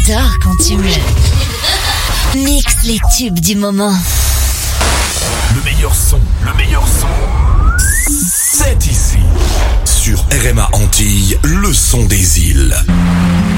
J'adore quand tu me mixes les tubes du moment. Le meilleur son, c'est ici. Sur RMA Antilles, le son des îles.